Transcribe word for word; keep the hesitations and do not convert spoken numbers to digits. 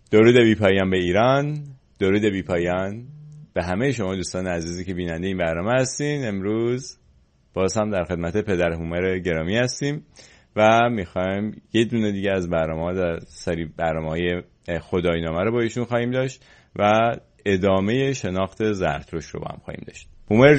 درود بی پایان به ایران، درود بی پایان به همه شما دوستان عزیزی که بیننده این برنامه هستین. امروز باز هم در خدمت پدر هومر گرامی هستیم و میخوایم یه دونه دیگه از برنامه‌ها در سری برنامه‌های خدایینامه رو با ایشون خواهیم داشت و ادامه شناخت زرتشت رو با هم خواهیم داشت. هومر